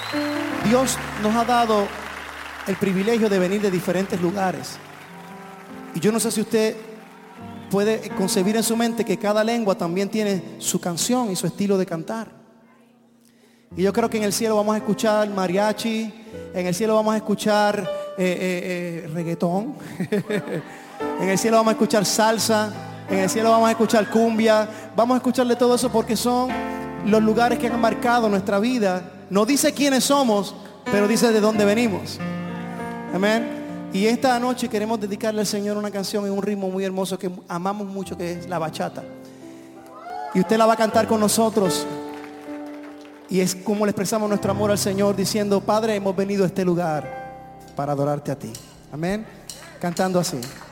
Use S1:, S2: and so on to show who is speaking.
S1: Dios nos ha dado el privilegio de venir de diferentes lugares. Y yo no sé si usted puede concebir en su mente que cada lengua también tiene su canción y su estilo de cantar. Y yo creo que en el cielo vamos a escuchar mariachi, en el cielo vamos a escuchar reggaetón, en el cielo vamos a escuchar salsa, en el cielo vamos a escuchar cumbia, vamos a escucharle todo eso porque son los lugares que han marcado nuestra vida. No dice quiénes somos, pero dice de dónde venimos. Amén. Y esta noche queremos dedicarle al Señor una canción en un ritmo muy hermoso que amamos mucho, que es la bachata. Y usted la va a cantar con nosotros. Y es como le expresamos nuestro amor al Señor, diciendo: Padre, hemos venido a este lugar para adorarte a ti. Amén. Cantando así.